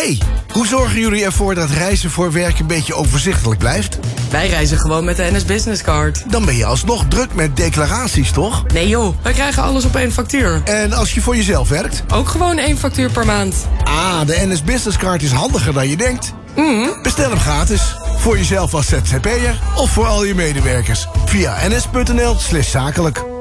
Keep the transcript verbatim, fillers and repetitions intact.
hey, hoe zorgen jullie ervoor dat reizen voor werk een beetje overzichtelijk blijft? Wij reizen gewoon met de N S Business Card. Dan ben je alsnog druk met declaraties, toch? Nee joh, wij krijgen alles op één factuur. En als je voor jezelf werkt? Ook gewoon één factuur per maand. Ah, de N S Business Card is handiger dan je denkt. Mm. Bestel hem gratis. Voor jezelf als Z Z P'er of voor al je medewerkers. Via ns.nl slash zakelijk.